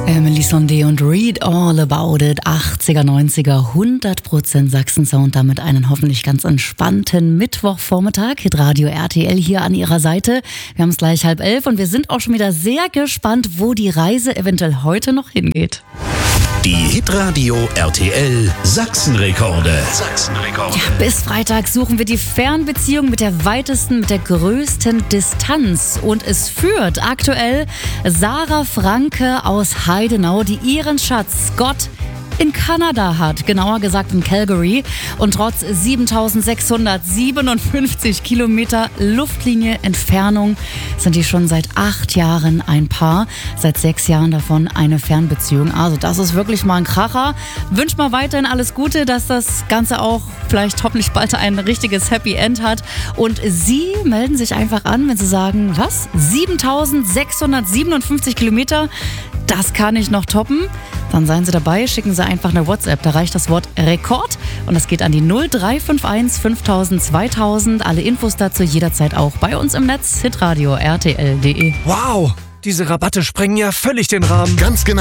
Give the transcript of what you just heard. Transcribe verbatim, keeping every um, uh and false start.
Emily Sondé und Read All About It, achtziger, neunziger, hundert Prozent Sachsen-Sound, damit einen hoffentlich ganz entspannten Mittwochvormittag. Hitradio R T L hier an Ihrer Seite. Wir haben es gleich halb elf und wir sind auch schon wieder sehr gespannt, wo die Reise eventuell heute noch hingeht. Die Hitradio R T L Sachsenrekorde. Sachsenrekorde. Ja, bis Freitag suchen wir die Fernbeziehung mit der weitesten, mit der größten Distanz. Und es führt aktuell Sarah Franke aus Heidenau, die ihren Schatz Scott in Kanada hat, genauer gesagt in Calgary. Und trotz siebentausendsechshundertsiebenundfünfzig Kilometer Luftlinie Entfernung sind die schon seit acht Jahren ein Paar. Seit sechs Jahren davon eine Fernbeziehung. Also das ist wirklich mal ein Kracher. Wünscht mal weiterhin alles Gute, dass das Ganze auch vielleicht hoffentlich bald ein richtiges Happy End hat. Und Sie melden sich einfach an, wenn Sie sagen, was? siebentausendsechshundertsiebenundfünfzig Kilometer? Das kann ich noch toppen. Dann seien Sie dabei, schicken Sie einfach eine WhatsApp. Da reicht das Wort Rekord und das geht an die null drei fünf eins fünftausend zweitausend. Alle Infos dazu jederzeit auch bei uns im Netz hitradio r t l punkt d e. Wow, diese Rabatte sprengen ja völlig den Rahmen. Ganz genau.